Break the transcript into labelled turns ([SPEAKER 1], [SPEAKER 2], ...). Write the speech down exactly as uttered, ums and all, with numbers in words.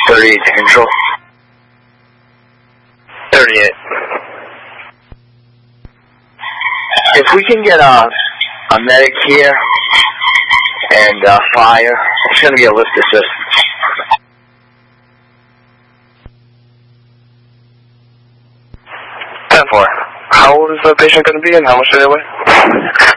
[SPEAKER 1] thirty-eight to control.
[SPEAKER 2] thirty-eight.
[SPEAKER 1] If we can get a, a medic here and uh, fire, it's going to be a lift assist.
[SPEAKER 2] ten four. How old is the patient going to be and how much do they weigh?